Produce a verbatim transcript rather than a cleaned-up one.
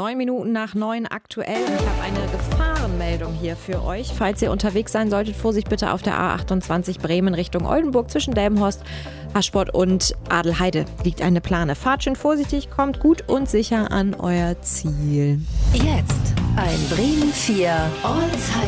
Neun Minuten nach neun aktuell. Ich habe eine Gefahrenmeldung hier für euch. Falls ihr unterwegs sein solltet, Vorsicht bitte auf der A achtundzwanzig Bremen Richtung Oldenburg zwischen Delmenhorst, Haschbott und Adelheide liegt eine Plane. Fahrt schön vorsichtig, kommt gut und sicher an euer Ziel. Jetzt ein Bremen vier All-Time